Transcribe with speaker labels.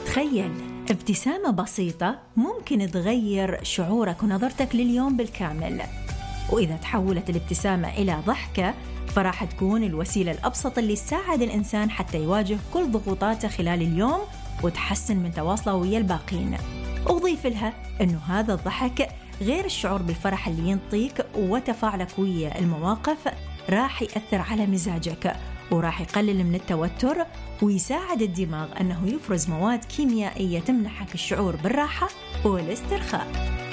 Speaker 1: تخيل ابتسامة بسيطة ممكن تغير شعورك ونظرتك لليوم بالكامل. وإذا تحولت الابتسامة إلى ضحكة فراح تكون الوسيلة الأبسط اللي تساعد الإنسان حتى يواجه كل ضغوطاته خلال اليوم وتحسن من تواصله ويا الباقين. وضيف لها أنه هذا الضحك غير الشعور بالفرح اللي ينطيك وتفاعلك ويا المواقف راح يأثر على مزاجك وراح يقلل من التوتر ويساعد الدماغ أنه يفرز مواد كيميائية تمنحك الشعور بالراحة والاسترخاء.